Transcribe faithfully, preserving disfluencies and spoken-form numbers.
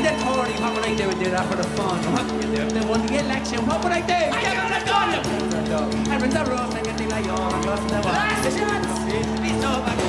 get forty, what would I do? Do that for the fun. What would you do? If they won the election, what would I do? I give them a gun! I ring the roof, I get the light on, I'm lost in the wall. Last chance! Be so back.